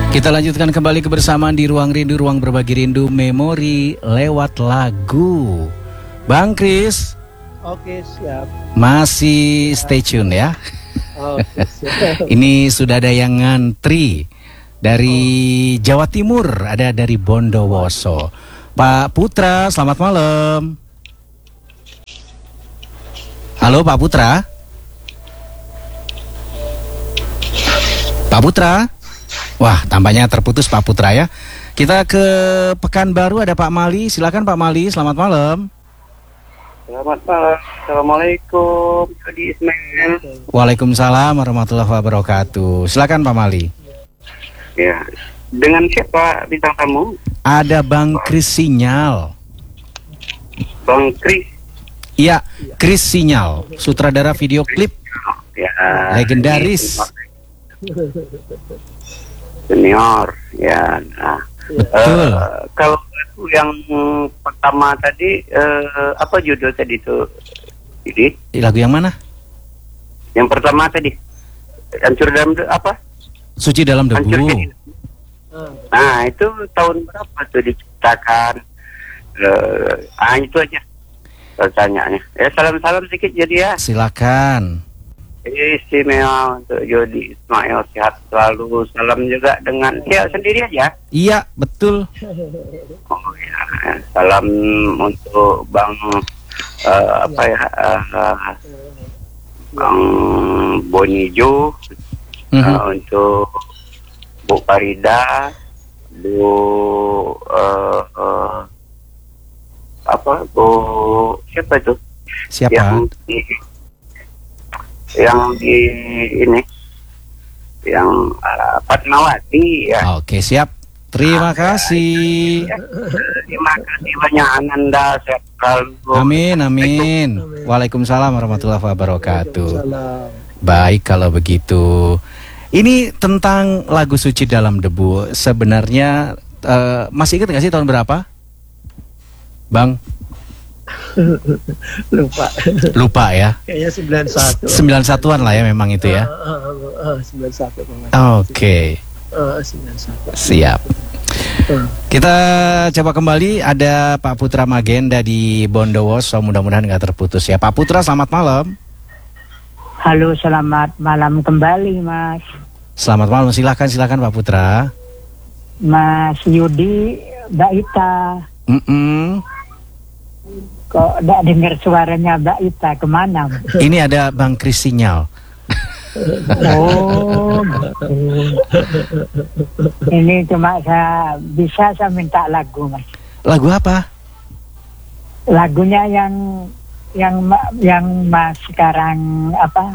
Kita lanjutkan kembali kebersamaan di Ruang Rindu, ruang berbagi rindu memori lewat lagu. Bang Kris. Oke, siap. Masih stay tune ya. Oke, siap. Ini sudah ada yang ngantri dari Jawa Timur, ada dari Bondowoso. Pak Putra, selamat malam. Halo Pak Putra. Pak Putra. Wah, tampaknya terputus Pak Putra ya. Kita ke Pekanbaru, ada Pak Mali. Silakan Pak Mali, selamat malam. Selamat malam. Assalamualaikum, Adi Ismail. Waalaikumsalam warahmatullahi wabarakatuh. Silakan Pak Mali. Ya, dengan siapa bintang tamu? Ada Bang Kris Sinyal. Bang Kris. Iya, Kris Sinyal, sutradara video klip Ya, legendaris. Senior, ya. Nah, Betul. kalau lagu yang pertama tadi, apa judul tadi itu? Jadi, Lagu yang mana? yang pertama tadi, Hancur dalam apa? Suci dalam Hancur debu. jadi. Nah, itu tahun berapa tuh diciptakan? Itu aja pertanyaannya. Salam-salam sedikit jadi ya. Silakan. Istimewa untuk Jody Ismail, sehat selalu. Salam juga dengan dia sendiri aja. Iya, betul. Oh ya, salam untuk Bang Bang Bonijo, untuk Bu Farida, Bu Bu siapa itu? Siapa? Yang di ini, yang Fatmawati ya. Oke, siap. Terima kasih. Terima kasih banyak Ananda, sehat selalu. Amin, amin. Waalaikumsalam warahmatullahi wabarakatuh. Salam. Baik kalau begitu. Ini tentang lagu Suci Dalam Debu. Sebenarnya masih ingat nggak sih tahun berapa, Bang? Lupa ya. Kayaknya 91. 91-an lah ya memang itu ya. 91. Oke. 91. Siap. Kita coba kembali, ada Pak Putra Magenda di Bondowoso, mudah-mudahan nggak terputus ya. Pak Putra, selamat malam. Halo, selamat malam kembali Mas. Selamat malam, silakan Pak Putra. Mas Yudi, Mbak Ita. Kok tidak dengar suaranya Mbak Ita, kemana? Ini ada Bang Kris Sinyal. Oh, ini cuma saya minta lagu Mas. Lagu apa? Lagunya yang Mas sekarang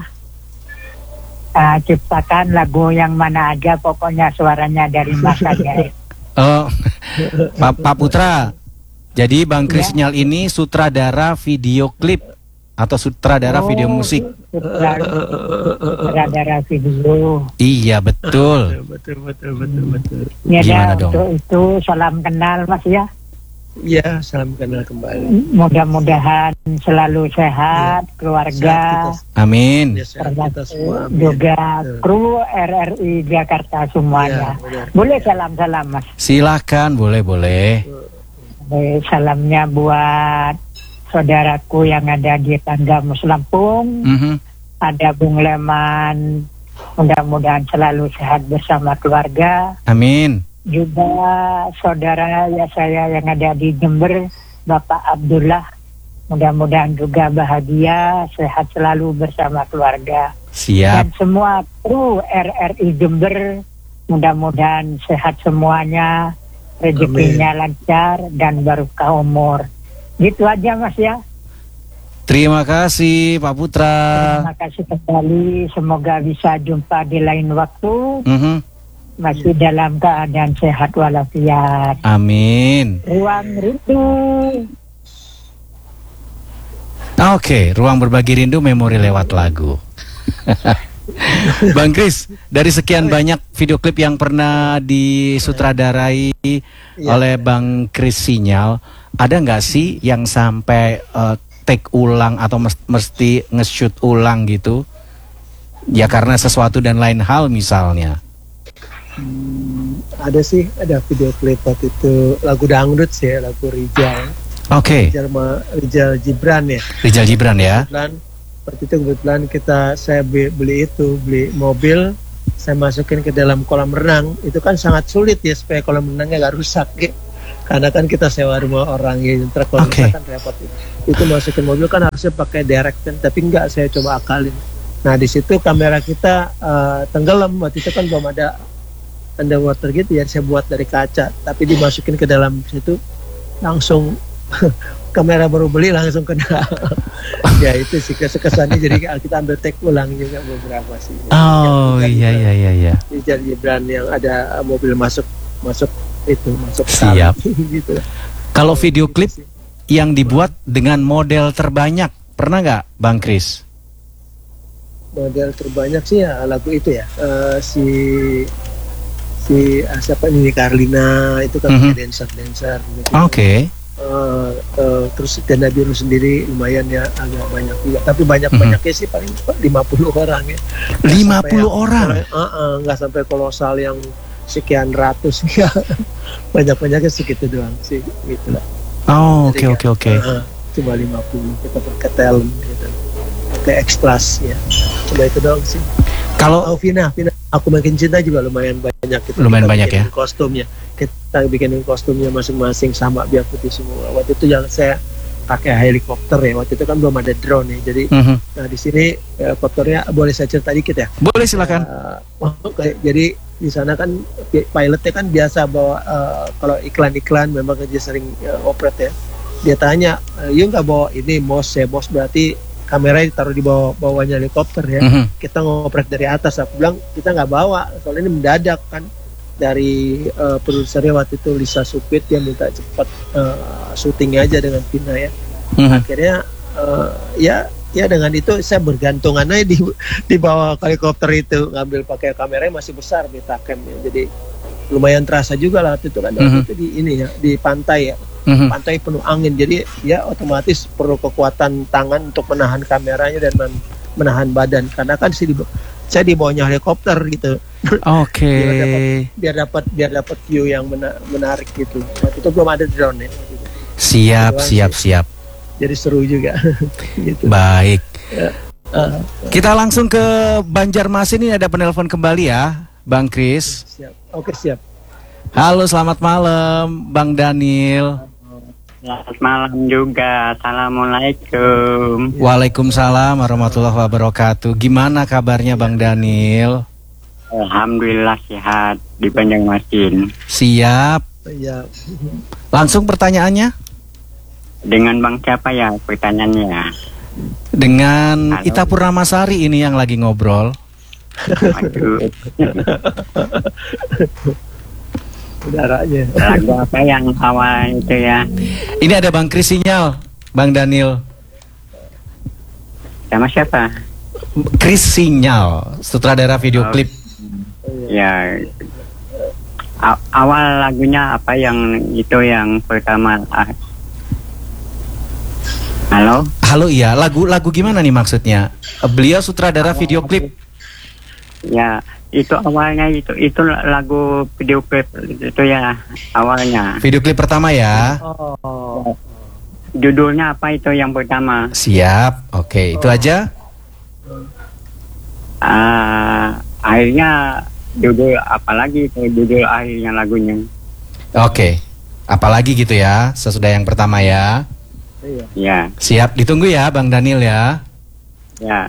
ciptakan, lagu yang mana aja, pokoknya suaranya dari Mas aja. Oh, Pak Putra. Jadi Bang Kris Sinyal ini sutradara video klip atau sutradara video musik? Sutradara video. Iya, betul. Betul. Ya, Gimana dong? untuk itu salam kenal Mas ya. Ya, salam kenal kembali. Mudah-mudahan selalu sehat, keluarga. Amin. Kita semua. Amin. Juga kru RRI Jakarta semuanya. Ya, boleh salam-salam Mas. Silakan, boleh. Salamnya buat saudaraku yang ada di Tanggamus Lampung. Ada Bung Leman, mudah-mudahan selalu sehat bersama keluarga. Amin. Juga saudara saya yang ada di Jember, Bapak Abdullah, mudah-mudahan juga bahagia, sehat selalu bersama keluarga. Siap. Dan semua kru RRI Jember, mudah-mudahan sehat semuanya, rezekinya lancar dan barokah umur. Gitu aja Mas ya. Terima kasih Pak Putra. Terima kasih kembali, semoga bisa jumpa di lain waktu. Masih dalam keadaan sehat walafiat. Amin. Ruang Rindu. Oke, ruang berbagi rindu memori lewat lagu. Bang Kris, dari sekian banyak video klip yang pernah disutradarai oleh Bang Kris Sinyal, ada nggak sih yang sampai take ulang atau mesti nge-shoot ulang gitu? Ya karena sesuatu dan lain hal misalnya. Ada sih, ada video klip waktu itu lagu dangdut sih, lagu Rijal. Oke. Rijal Gibran ya. Rijal Gibran ya. Waktu itu kebetulan saya beli mobil, saya masukin ke dalam kolam renang. Itu kan sangat sulit ya supaya kolam renangnya nggak rusak ya. Karena kan kita sewa rumah orang yang terkolam kan repot. Itu masukin mobil kan harusnya pakai direct, tapi enggak, saya coba akalin. Nah di situ kamera kita tenggelam. Waktu itu kan belum ada underwater gitu ya, saya buat dari kaca, tapi dimasukin ke dalam situ langsung kamera baru beli langsung kena. Ya itu sih kesannya, jadi kita ambil take ulang juga beberapa sih. Oh iya. Rijal Gibran yang ada mobil masuk siap gitu. Kalau video klip yang dibuat dengan model terbanyak pernah nggak Bang Kris? Model terbanyak sih ya lagu itu ya, siapa ini, Carlina itu kan dancer gitu. Oke. Terus Tenda Biru sendiri lumayan ya, agak banyak juga, tapi banyaknya sih paling 50 orang ya. 50 orang? Nggak sampai kolosal yang sekian ratus ya. Banyak-banyaknya segitu doang sih gitu lah. Oh oke. Cuma 50 kita pakai talent gitu, pakai ekstras ya, cuma itu doang sih. Kalau Vina Aku Makin Cinta juga lumayan banyak gitu. Lumayan banyak ya. Kostumnya kita bikinin kostumnya masing-masing sama biar putih semua. Waktu itu yang saya pakai helikopter ya. Waktu itu kan belum ada drone ya. Jadi nah di sini helikopternya, boleh saya cerita dikit ya? Boleh, silakan. Jadi di sana kan pilotnya kan biasa bawa kalau iklan-iklan memang dia sering operate ya. Dia tanya, "You nggak bawa ini MOS ya?" MOS berarti kamera ditaruh di bawahnya helikopter ya. Kita ngoprek dari atas. Aku bilang kita nggak bawa, soalnya ini mendadak kan. Dari produsernya waktu itu Lisa Supit, yang minta cepat syutingnya aja dengan Vina ya. Akhirnya ya dengan itu saya bergantungan aja di bawah helikopter itu, ngambil pakai kameranya masih besar Betacam ya. Jadi lumayan terasa juga lah waktu itu kan. Waktu itu di ini ya, di pantai ya. Pantai penuh angin, jadi ya otomatis perlu kekuatan tangan untuk menahan kameranya dan menahan badan, karena kan saya di bawahnya helikopter gitu. Oke. biar dapat view yang menarik gitu. Waktu itu belum ada drone ya. Siap. Jadi seru juga. Gitu. Baik. Kita langsung ke Banjarmasin, ini ada penelpon kembali ya, Bang Kris. Siap. Oke, siap. Halo, selamat malam Bang Daniel. Selamat malam juga. Assalamualaikum. Waalaikumsalam warahmatullahi wabarakatuh. Gimana kabarnya Bang Daniel? Alhamdulillah sehat di Banjarmasin. Siap. Iya. Langsung pertanyaannya? Dengan Bang siapa ya pertanyaannya? Dengan Halo. Ita Purnamasari ini yang lagi ngobrol. Aduh. Udaranya. Lagu apa yang awal itu ya? Ini ada Bang Kris Sinyal, Bang Daniel. Sama siapa? Kris Sinyal, sutradara video klip. Ya. Awal lagunya apa yang itu yang pertama? Halo? Halo, iya. Lagu gimana nih maksudnya? Beliau sutradara video klip. Ya, itu awalnya itu lagu video klip itu ya awalnya. Video klip pertama ya. Judulnya apa itu yang pertama? Siap. Oke, itu aja. Akhirnya judul apalagi itu judul akhirnya lagunya. Oke. Apalagi gitu ya, sesudah yang pertama ya. Ya. Siap, ditunggu ya Bang Daniel ya. Ya.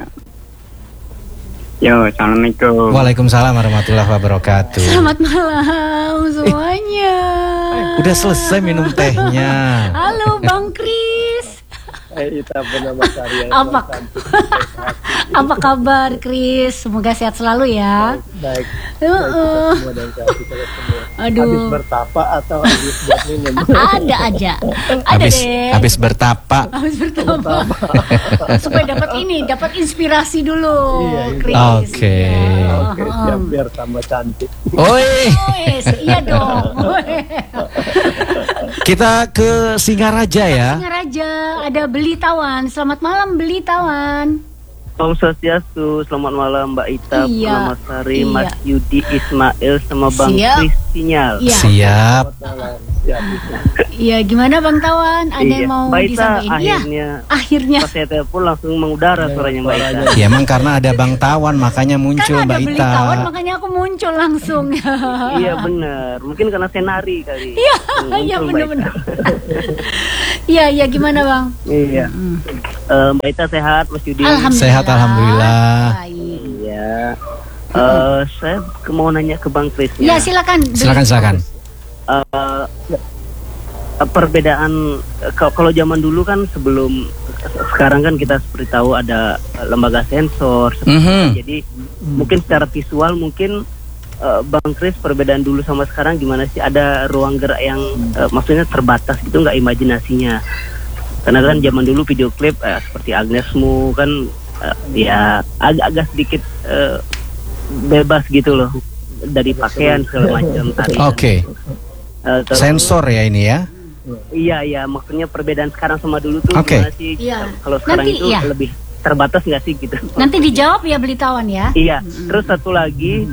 Yo, assalamualaikum. Waalaikumsalam warahmatullahi wabarakatuh. Selamat malam semuanya. Udah selesai minum tehnya. Halo Bang Kris. Ita Purnamasari. Apa kabar Kris? Semoga sehat selalu ya. Baik. Aduh. Habis bertapa atau habis buat minum? Ada aja. Ada deh. Habis bertapa. Habis bertapa. Supaya dapat inspirasi dulu, Iya, Kris. Oke. Oke, siap, biar tambah cantik. Oi. Iya dong. Kita ke Singaraja ya. Singaraja, ada Beli Tawan. Selamat malam Beli Tawan. Om Swastiastu, selamat malam Mbak Ita, Iya. Purnama Sari, Iya. Mas Yudi Ismail sama Bang Siap. Kris Sinyal. Iya. Siap. Iya, gimana Bang Tawan? Ada yang mau Mbak Ita disampaikan? Iya, akhirnya akhirnya. pas saya telepon langsung mengudara suaranya Mbak Ita. Ya emang karena ada Bang Tawan makanya muncul Kan ada Mbak beli Ita. Tawan, makanya aku muncul langsung. Iya benar, mungkin karena saya nari kali. Iya, Muncul iya Mbak benar-benar. Ita. Iya, iya gimana Bang? Iya. Mbak Ita sehat, Mas Yudi? Alhamdulillah. Sehat, alhamdulillah. Baik. Iya. Saya mau nanya ke Bang Kris. Ya, silakan. Silakan. Perbedaan kalau zaman dulu kan sebelum sekarang kan kita seperti tahu ada lembaga sensor seperti itu. Jadi mungkin secara visual mungkin Bang Kris perbedaan dulu sama sekarang gimana sih? Ada ruang gerak yang maksudnya terbatas gitu nggak imajinasinya? Karena kan zaman dulu video klip seperti Agnesmu kan ya agak sedikit bebas gitu loh dari pakaian segala macam tarian. Oke. Terus- Sensor ya ini ya. Iya, maksudnya perbedaan sekarang sama dulu tuh Oke. gimana sih? Iya. Kalau sekarang Nanti, itu iya. lebih terbatas nggak sih gitu? Nanti dijawab ya beli Tawan ya. Iya. Terus satu lagi,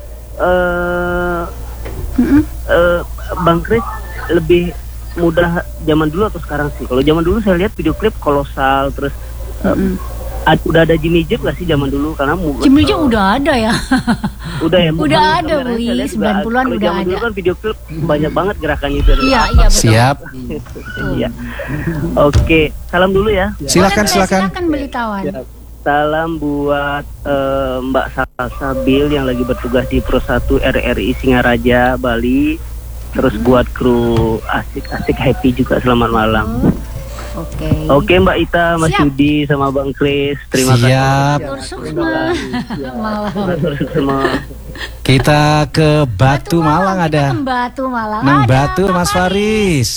Bang Kris lebih mudah zaman dulu atau sekarang sih? Kalau zaman dulu saya lihat video klip kolosal, terus udah ada Jimmy Jeep nggak sih zaman dulu? Karena Jimmy Jeep udah ada ya. udah ya. Udah bukan ada, kameranya Bui, saya lihat 90-an kalau udah zaman dulu ada. kan video klip banyak banget gerakannya itu. Iya, iya betul. Siap. Iya. Oke, salam dulu ya. Silakan, Boleh, silakan. Silakan beli Tawan. Salam buat Mbak Salsa Bill yang lagi bertugas di Pro 1 RRI Singaraja, Bali. Terus buat kru asik-asik happy juga selamat malam. Oke. Oke Mbak Ita, Mas Siap. Yudi sama Bang Kris, terima Siap. Tur Suksma. Malam. kasih. Semua. Kita ke Batu Malang ada. Kita ke Batu Malang. Nang Ada Batu Pak Mas Faris.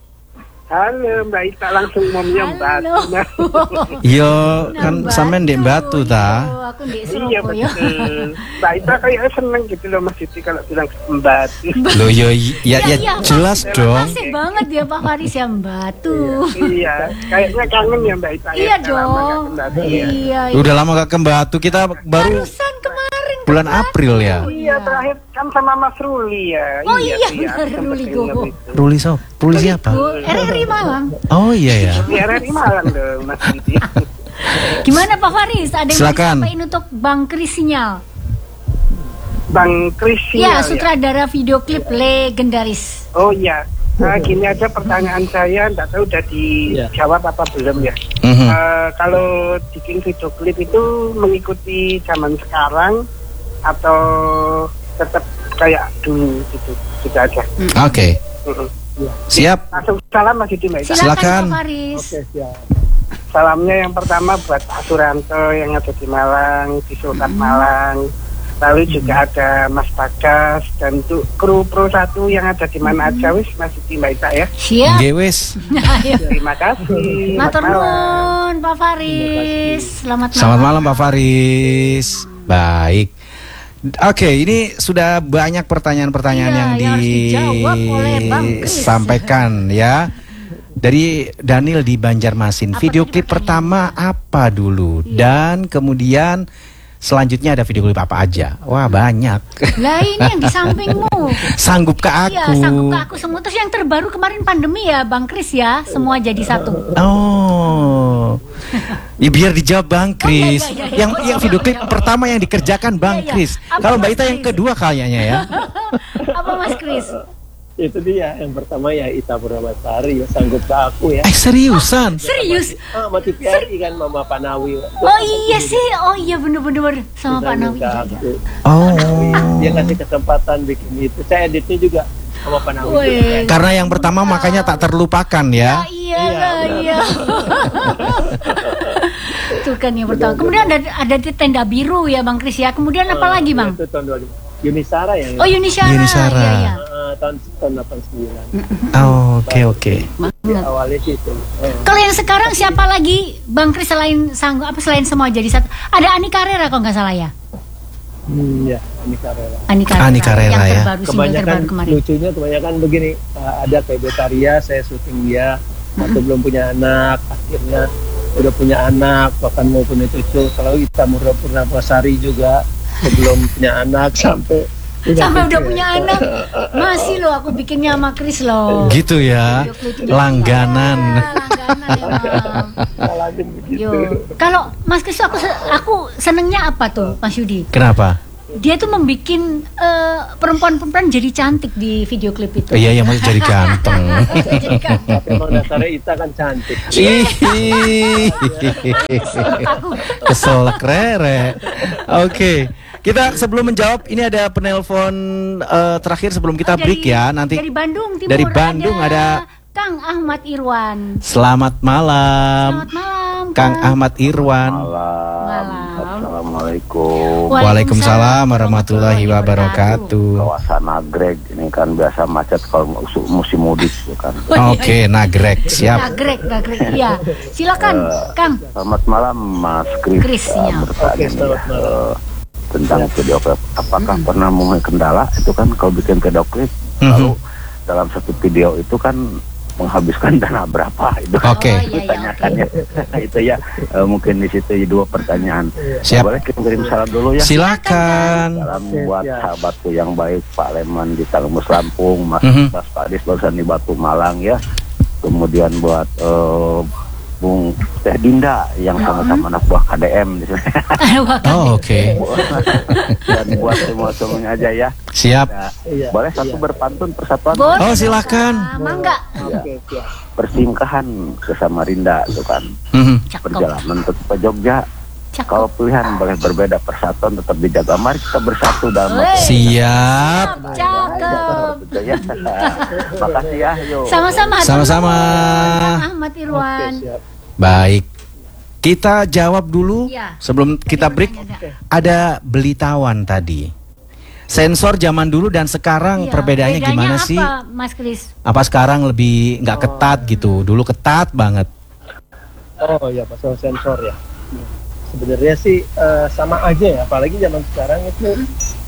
Halo Mbak Ita, langsung mau menyambat. Halo. Yo kan sampean di Batu ta. Yo, aku di Iya Surabaya. betul. Mbak Ita kayaknya seneng gitu loh Mas Siti kalau bilang sembat. Loh yo ya Iya, jelas dong. Makasih banget ya Pak Faris yang Batu. Iya, kayaknya kangen ya Mbak Ita. Iya ya, lama nggak dong. kembali ya. Iya. Udah lama gak ke Batu, kita baru Barusan kemarin. bulan April ya. Iya, terakhir kan sama Mas Ruli ya. Oh iya, tuh ya, benar, sempat Ruli ingat Goho. itu. Ruli Ruli siapa? Bu, RRI Malang. Oh iya ya. Di RRI Malang dong Mas Siti. Gimana Pak Faris? Ada yang mau Silakan. disampaikan untuk Bang Kris Sinyal? Bang Kris Ya, ya. sutradara video klip legendaris. Oh iya. Nah, gini aja pertanyaan saya, enggak tahu udah dijawab apa belum ya. Mhm. Kalau bikin video klip itu mengikuti zaman sekarang atau tetap kayak dulu gitu, gitu aja. Oke. Mm-mm. Siap. Langsung salam Mas Yudi Mbak Ita. Silakan. Pak Faris. Salamnya yang pertama buat Pak Suranto yang ada di Malang, di Sultan Malang. Lalu juga ada Mas Bagas dan untuk kru Pro 1 yang ada di mana aja wis Mas Yudi Mbak Ita ya. Siap. Nggih wis. Ayo. Terima kasih. Matur Selamat malam. nuwun Pak Faris. Selamat malam. Selamat malam Pak Faris. Baik. Oke, ini sudah banyak pertanyaan-pertanyaan Iya, yang yang harus dijawab oleh Bang Kris. disampaikan ya. Dari Daniel di Banjarmasin. Apa Video tadi klip pertama apa dulu? Dan kemudian selanjutnya ada video klip apa aja? Wah, banyak. Lah ini yang di sampingmu. Sanggup ke Iya, aku. sanggup ke aku semua. Terus yang terbaru kemarin pandemi ya Bang Kris ya. Semua jadi satu. Oh. Ya biar dijawab Bang Kris. iya, iya. Yang video klip pertama yang dikerjakan Bang Iya, iya. Kris. Apa Kalau Mbak Mas Ita yang Kris? kedua kayaknya ya. Apa Mas Kris? Itu dia yang pertama ya Ita Purnamasari ya sanggup ke aku ya. Seriusan? Serius? Sama TVRI kan Mama Panawi. Oh iya sih. Oh iya bener-bener sama Pak Nawi. Iya, iya. Oh. Dia kasih kesempatan bikin itu. Saya editnya juga sama Panawi. Wih. Karena yang pertama makanya tak terlupakan ya. Iya lah, iya. Itu kan yang pertama. Kemudian ada di tenda biru ya Bang Kris ya. Kemudian apa lagi Bang? Itu tahun 2000. Yunisara ya. Oh Yunisara. Yunisara. Iya, iya. Tahun 89. Oh, oke. Awalnya sih itu. Kalau yang sekarang siapa lagi Bang Kris selain sanggup apa selain semua jadi satu? Ada Ani Carrera kalau nggak salah ya. Ya, ini Karela. Ani Carrera. Ani Carrera, yang ya. terbaru single Kebanyakan terbaru kemarin. lucunya kebanyakan begini, ada kayak Betaria, saya syuting dia waktu belum punya anak, akhirnya udah punya anak, bahkan mau punya cucu. Kalau kita Purnamawasari juga sebelum punya anak sampai udah punya anak, masih loh aku bikinnya sama Chris loh. Gitu ya, langganan. Kalau Mas Chris aku senengnya apa tuh, Mas Yudi? Kenapa? Dia tuh membuat perempuan-perempuan jadi cantik di video klip itu. Iya, yang mau jadi ganteng. Tapi emang dasarnya Ita kan cantik. Keselak Rere. Oke. Kita sebelum menjawab, ini ada penelpon terakhir sebelum kita break ya. Nanti dari Bandung Timur. Dari Bandung ada Kang Ahmad Irwan. Selamat malam. Selamat malam, Kang Ahmad Irwan. Malam. Assalamualaikum. Waalaikumsalam warahmatullahi wabarakatuh. Kawasan Nagreg ini kan biasa macet kalau musim mudik kan. Oke, Nagreg siap. Nagreg, ya. Silakan, Kang. Selamat malam, Mas Chris. Bertanya tentang video klip. Apakah pernah mengalami kendala? Itu kan kalau bikin video klip, lalu dalam satu video itu kan menghabiskan dana berapa itu? Oke. Tanyakannya itu ya, mungkin di situ 2 pertanyaan. Siap. Boleh kirim salam dulu ya? Silakan. Salam buat sahabatku yang baik, Pak Leman di Tangmus Lampung, Mas Padis barusan di Batu Malang ya. Kemudian buat Bung Teh Dinda yang sama-sama anak buah KDM di sini. Oke. Dan buat semua-semuanya aja ya. Siap. Boleh satu berpantun persatuan? Oh, silakan. Mangga. Ya. Persingkahan ke Samarinda itu kan. Perjalanan tetap ke Jogja. Kalau pilihan boleh berbeda, persatuan tetap dijaga. Mari kita bersatu dalam Siap. Cakep. Makasih ya. Yuk. Sama-sama. Ahmad Irwan. Baik. Kita jawab dulu sebelum kita break. Ada Belitawan tadi. Sensor zaman dulu dan sekarang perbedaannya gimana sih? Apa, Mas Chris? Apa sekarang lebih nggak ketat gitu? Dulu ketat banget. Oh ya, pasal sensor ya. Sebenarnya sih sama aja ya, apalagi zaman sekarang itu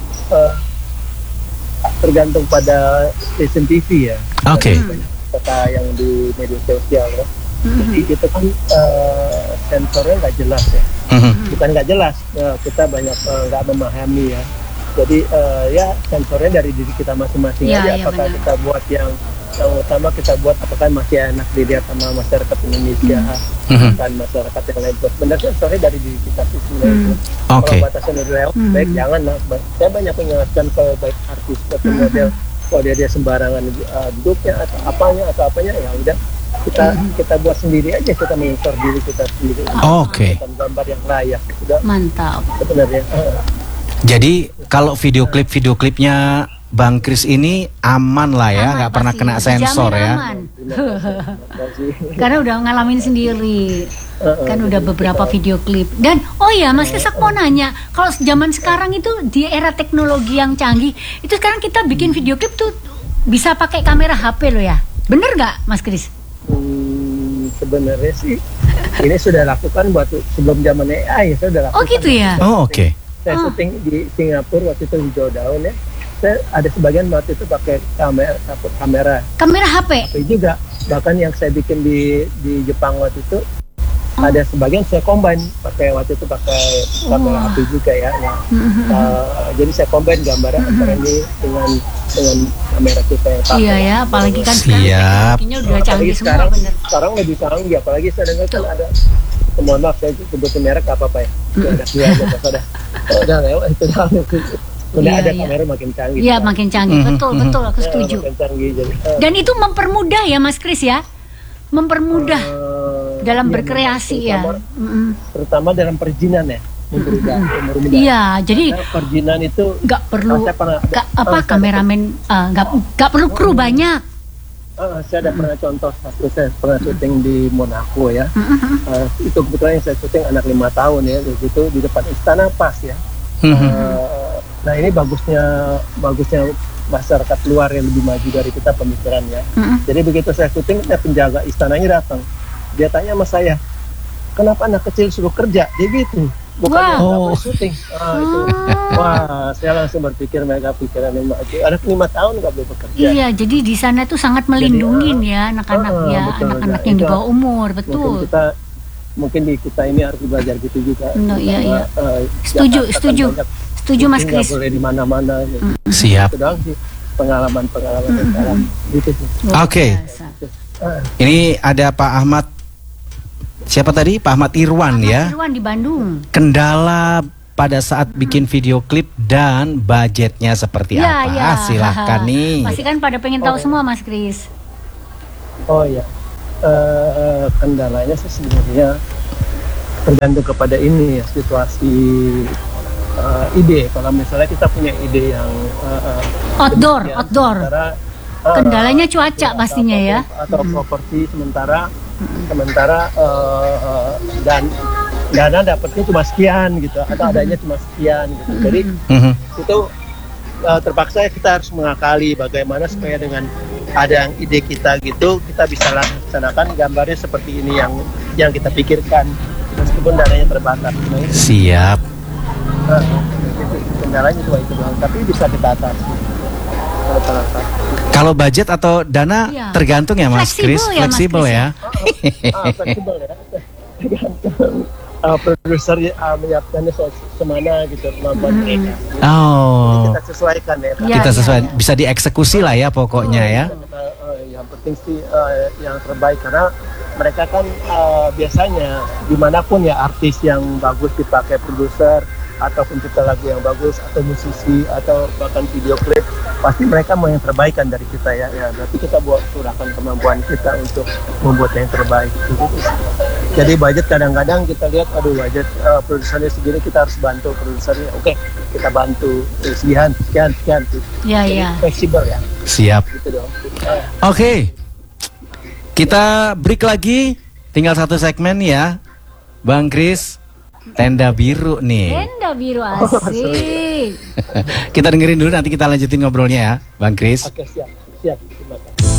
tergantung pada stasiun TV ya. Oke. Kata yang di media sosial ya. Jadi itu kan sensornya nggak jelas ya. Bukan nggak jelas, kita banyak nggak memahami ya. Jadi ya sensornya dari diri kita masing-masing aja. Apakah kita buat yang utama kita buat apakah masih enak dilihat sama masyarakat Indonesia dan masyarakat yang lain. Sebenarnya sensornya dari diri kita sih sebenarnya. Kalau batasan udah lewat, baik jangan lah. Saya banyak mengingatkan ke baik artis atau model, kalau dia sembarangan duduknya atau apanya ya udah kita buat sendiri aja, kita mensor diri kita sendiri. Oke. Gambar yang layak. Udah. Mantap. Sebenarnya. Jadi kalau video klipnya Bang Chris ini aman lah ya, nggak pernah kena sensor ya. Karena udah ngalamin sendiri. Kan udah beberapa video klip. Dan oh ya Mas Chris, aku mau nanya, kalau zaman sekarang itu di era teknologi yang canggih, itu sekarang kita bikin video klip tuh bisa pakai kamera HP loh ya. Bener nggak Mas Chris? Sebenarnya sih ini sudah lakukan buat sebelum zaman AI, saya sudah lakukan. Oh gitu ya. Oh oke. Saya syuting di Singapura waktu itu hijau daun ya. Saya ada sebagian waktu itu pakai kamera HP juga. Bahkan yang saya bikin di Jepang waktu itu ada sebagian saya combine pakai kamera HP juga ya. Jadi saya combine gambar antara ini dengan kamera kita yang pakai. Iya ya, apalagi kan sekarang teknologinya udah canggih semua bener. Sekarang lebih canggih, apalagi saya dengar kan ada, mohon maaf saya sebutin merek apa ya. Ada udah lewat itu dah. Udah ada kamera makin canggih. Iya, makin canggih. Betul, aku setuju. Makin canggih, jadi, dan itu mempermudah ya Mas Chris ya. Mempermudah dalam berkreasi ya. Terutama dalam perizinan ya. Iya, jadi perizinan itu nggak perlu kameramen nggak perlu kru banyak. Saya ada pernah contoh satu, saya pernah syuting di Monaco ya. Itu kebetulan yang saya syuting anak 5 tahun ya, di situ di depan istana pas ya. Nah ini bagusnya masyarakat luar yang lebih maju dari kita pemikirannya. Jadi begitu saya syuting, penjaga istananya datang, dia tanya sama saya, kenapa anak kecil suruh kerja? Dia gitu, bukan syuting. Itu. Wah, saya langsung berpikir mereka pikiran yang maju. Anak 5 tahun nggak boleh bekerja. Iya, jadi di sana tuh sangat melindungi ya anak-anak ya, anak-anak yang di bawah umur, betul. mungkin di kita ini harus belajar gitu juga. Iya. Setuju Mas Kris. Nggak boleh di mana-mana. Siap. Itu doang sih pengalaman gitu sih. Oke. Ini ada Pak Ahmad. Siapa tadi? Pak Ahmad Irwan ya. Irwan di Bandung. Kendala pada saat bikin video klip dan budgetnya seperti apa? Silahkan nih. Pasti kan pada pengen tahu semua Mas Kris. Oh ya, kendalanya sih sebenarnya tergantung kepada ini ya, situasi ide. Kalau misalnya kita punya ide yang outdoor. Kendalanya cuaca pastinya ya. Atau properti sementara dan dana dapatnya cuma sekian gitu, atau adanya cuma sekian gitu. Jadi itu terpaksa kita harus mengakali bagaimana supaya dengan ada yang ide kita gitu, kita bisa laksanakan gambarnya seperti ini yang kita pikirkan meskipun dananya terbatas. Siap. Kendalanya cuma itu doang, tapi bisa kita atasi. Kalau budget atau dana tergantung ya Mas Kris, fleksibel ya. Fleksibel ya. Tergantung produser menyiapkannya semana gitu kemampuan mereka. Kita sesuaikan ya. Kita sesuaikan, bisa dieksekusi lah ya pokoknya ya. Yang penting sih yang terbaik, karena mereka kan biasanya dimanapun ya artis yang bagus dipakai produser atau pencipta lagu yang bagus atau musisi atau bahkan video klip, pasti mereka mau yang terbaik kan dari kita ya. Berarti kita curahkan kemampuan kita untuk membuat yang terbaik gitu. Jadi budget kadang-kadang kita lihat, aduh budget produsernya segini, kita harus bantu produsernya. Oke, kita bantu sekian gitu. Iya. Fleksibel ya. Siap. Gitu dong. Oke. Kita break lagi, tinggal satu segmen ya, Bang Kris. Tenda biru nih. Tenda biru asik. Kita dengerin dulu, nanti kita lanjutin ngobrolnya ya, Bang Kris. Oke, siap. Terima kasih.